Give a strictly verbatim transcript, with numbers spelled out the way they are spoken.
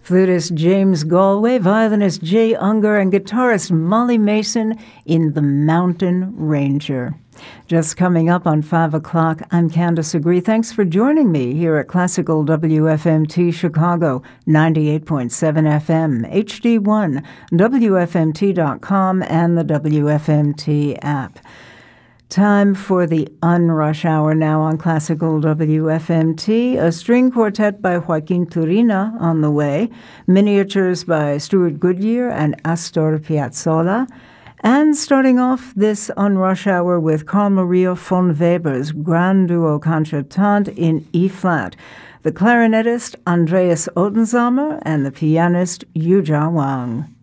flutist James Galway, violinist Jay Unger, and guitarist Molly Mason in The Mountain Ranger. Just coming up on five o'clock, I'm Candace Agree. Thanks for joining me here at Classical W F M T Chicago, ninety-eight point seven F M, H D one, W F M T dot com, and the W F M T app. Time for the Unrush Hour now on Classical W F M T. A string quartet by Joaquin Turina on the way, miniatures by Stuart Goodyear and Astor Piazzolla, and starting off this Unrush Hour with Carl Maria von Weber's Grand Duo Concertante in E-flat, the clarinetist Andreas Ottenshammer and the pianist Yuja Wang.